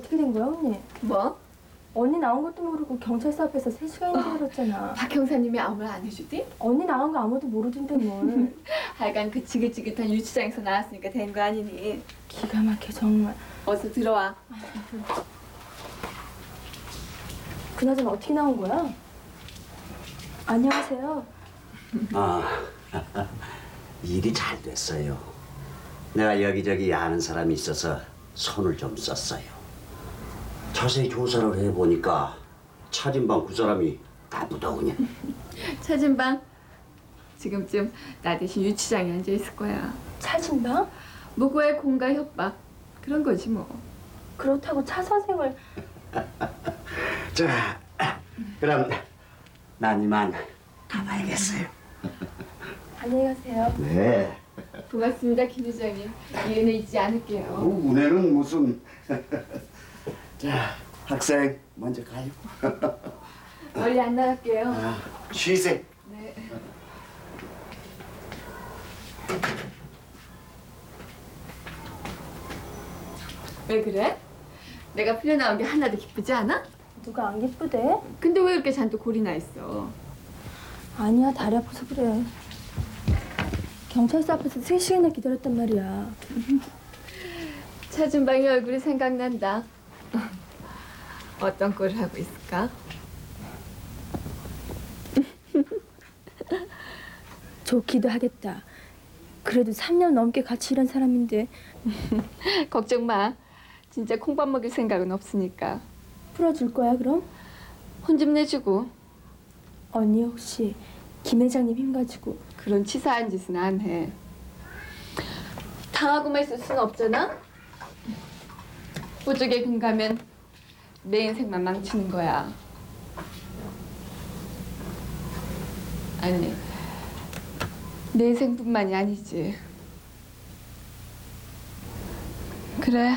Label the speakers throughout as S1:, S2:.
S1: 어떻게 된 거야, 언니?
S2: 뭐?
S1: 언니 나온 것도 모르고 경찰서 앞에서 3시간이나 기다렸잖아.
S2: 박 형사님이 아무 말 안 해주디?
S1: 언니 나간 거 아무도 모르던데 뭘.
S2: 하여간 그 지긋지긋한 유치장에서 나왔으니까 된 거 아니니?
S1: 기가 막혀 정말.
S2: 어서 들어와.
S1: 그나저나 어떻게 나온 거야? 안녕하세요.
S3: 아, 일이 잘 됐어요. 내가 여기저기 아는 사람이 있어서 손을 좀 썼어요. 자세히 조사를 해보니까 차진방 그 사람이 나쁘더군요.
S2: 차진방 지금쯤 나 대신 유치장에 앉아 있을 거야.
S1: 차진방?
S2: 무고의 공갈 협박 그런 거지 뭐.
S1: 그렇다고 차 선생을.
S3: 자, 그럼 난 이만 가봐야겠어요.
S1: 안녕히 가세요.
S3: 네.
S2: 고맙습니다 김 회장님. 이해는 잊지 않을게요.
S3: 운해는 무슨. 자, 학생 먼저 가요.
S2: 멀리 안 나갈게요.
S3: 아, 쉬세.
S2: 네. 왜 그래? 내가 풀려 나온 게 하나도 기쁘지 않아?
S1: 누가 안 기쁘대?
S2: 근데 왜 이렇게 잔뜩 골이 나 있어?
S1: 아니야, 다리 아파서 그래. 경찰서 앞에서 3시간이나 기다렸단 말이야.
S2: 차준방이 얼굴이 생각난다. 어떤 꼴을 하고 있을까?
S1: 좋기도 하겠다. 그래도 3년 넘게 같이 일한 사람인데.
S2: 걱정 마. 진짜 콩밥 먹일 생각은 없으니까.
S1: 풀어줄 거야, 그럼?
S2: 혼 좀 내주고.
S1: 언니 혹시 김 회장님 힘 가지고.
S2: 그런 치사한 짓은 안 해. 당하고만 있을 수는 없잖아? 호적에 금가면 내 인생만 망치는 거야. 아니, 내 인생뿐만이 아니지. 그래,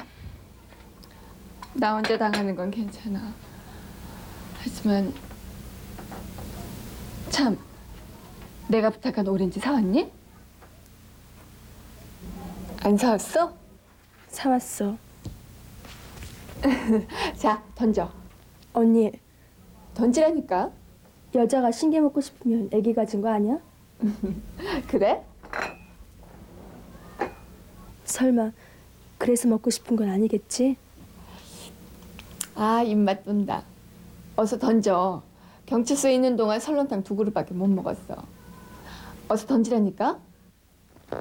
S2: 나 혼자 당하는 건 괜찮아. 하지만 참, 내가 부탁한 오렌지 사왔니? 안 사왔어?
S1: 사왔어.
S2: 자, 던져.
S1: 언니,
S2: 던지라니까.
S1: 여자가 신게 먹고 싶으면 애기 가진 거 아니야?
S2: 그래?
S1: 설마 그래서 먹고 싶은 건 아니겠지?
S2: 아, 입맛 돈다. 어서 던져. 경찰서에 있는 동안 설렁탕 2그릇밖에 못 먹었어. 어서 던지라니까.